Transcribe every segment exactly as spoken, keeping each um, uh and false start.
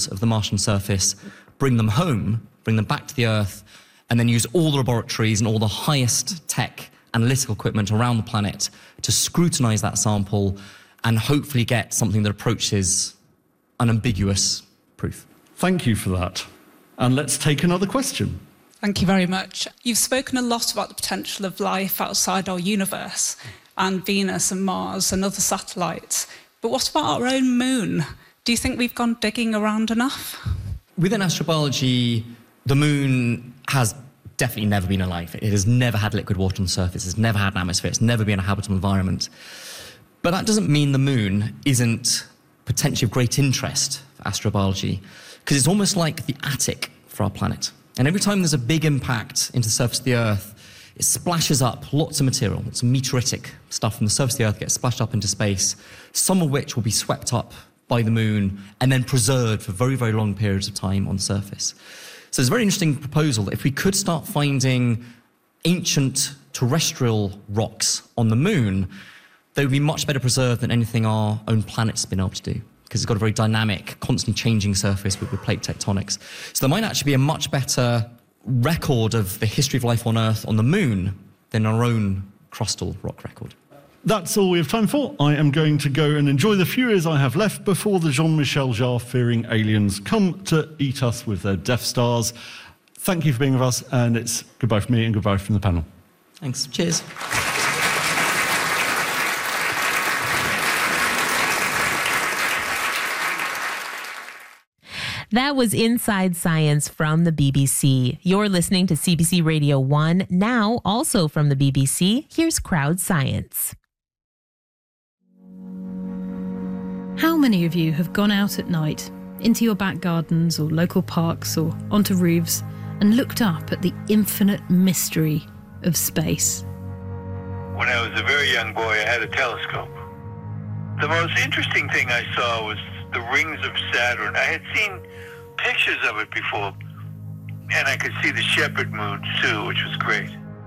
samples of the Martian surface, bring them home, bring them back to the Earth, and then use all the laboratories and all the highest tech analytical equipment around the planet to scrutinize that sample and hopefully get something that approaches unambiguous proof. Thank you for that. And let's take another question. Thank you very much. You've spoken a lot about the potential of life outside our universe and Venus and Mars and other satellites. But what about our own moon? Do you think we've gone digging around enough? Within astrobiology, the moon has definitely never been alive. It has never had liquid water on the surface. It's never had an atmosphere. It's never been a habitable environment. But that doesn't mean the moon isn't potentially of great interest for astrobiology, because it's almost like the attic for our planet. And every time there's a big impact into the surface of the Earth, it splashes up lots of material. It's meteoritic stuff from the surface of the Earth gets splashed up into space, some of which will be swept up by the moon and then preserved for very, very long periods of time on the surface. So there's a very interesting proposal that if we could start finding ancient terrestrial rocks on the moon, they would be much better preserved than anything our own planet's been able to do, because it's got a very dynamic, constantly changing surface with, with plate tectonics. So there might actually be a much better record of the history of life on Earth on the moon than our own crustal rock record. That's all we have time for. I am going to go and enjoy the few years I have left before the Jean-Michel Jarre-fearing aliens come to eat us with their Death Stars. Thank you for being with us, and it's goodbye from me and goodbye from the panel. Thanks. Cheers. That was Inside Science from the B B C. You're listening to C B C Radio one, now also from the B B C. Here's Crowd Science. How many of you have gone out at night, into your back gardens or local parks or onto roofs, and looked up at the infinite mystery of space? When I was a very young boy, I had a telescope. The most interesting thing I saw was the rings of Saturn. I had seen pictures of it before, and I could see the Shepherd moons too, which was great.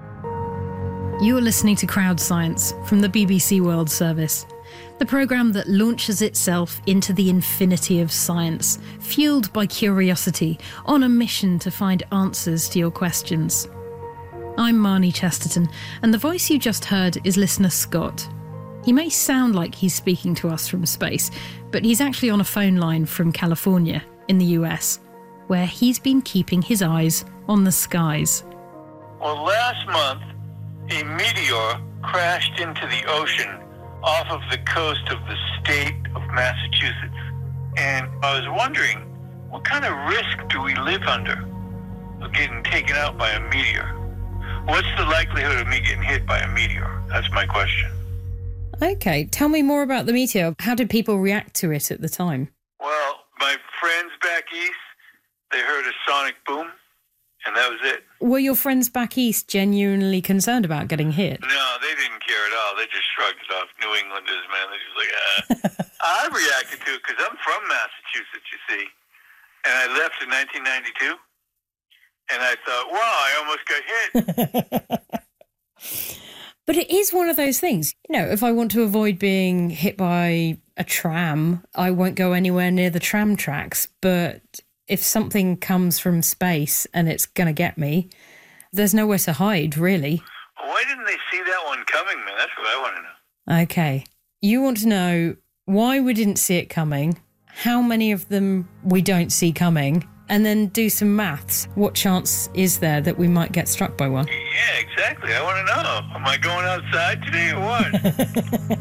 You are listening to Crowd Science from the B B C World Service, the programme that launches itself into the infinity of science, fueled by curiosity, on a mission to find answers to your questions. I'm Marnie Chesterton, and the voice you just heard is listener Scott. He may sound like he's speaking to us from space, but he's actually on a phone line from California in the U S, where he's been keeping his eyes on the skies. Well, last month, a meteor crashed into the ocean off of the coast of the state of Massachusetts. And I was wondering, what kind of risk do we live under of getting taken out by a meteor? What's the likelihood of me getting hit by a meteor? That's my question. Okay, tell me more about the meteor. How did people react to it at the time? Well, my friends back east, they heard a sonic boom, and that was it. Were your friends back east genuinely concerned about getting hit? No, they didn't care at all. They just shrugged it off. New Englanders, man, they're just like, ah. I reacted to it because I'm from Massachusetts, you see. And I left in nineteen ninety-two, and I thought, wow, I almost got hit. But it is one of those things. You know, if I want to avoid being hit by a tram, I won't go anywhere near the tram tracks. But if something comes from space and it's going to get me, there's nowhere to hide, really. Why didn't they see that one coming, man? That's what I want to know. Okay. You want to know why we didn't see it coming, how many of them we don't see coming, and then do some maths. What chance is there that we might get struck by one? Yeah, exactly. I want to know. Am I going outside today or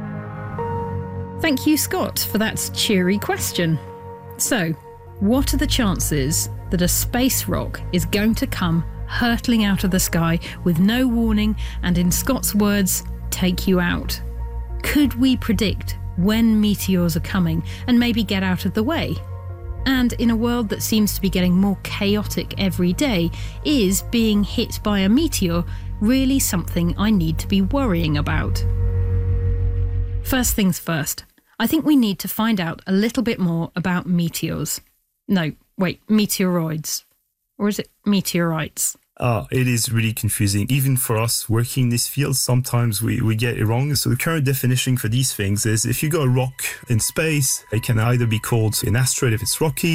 what? Thank you, Scott, for that cheery question. So, what are the chances that a space rock is going to come hurtling out of the sky with no warning and, in Scott's words, take you out? Could we predict when meteors are coming and maybe get out of the way? And in a world that seems to be getting more chaotic every day, is being hit by a meteor really something I need to be worrying about? First things first, I think we need to find out a little bit more about meteors. No, wait, meteoroids. Or is it meteorites? Uh, it is really confusing. Even for us working in this field, sometimes we, we get it wrong. So the current definition for these things is if you got a rock in space, it can either be called an asteroid if it's rocky,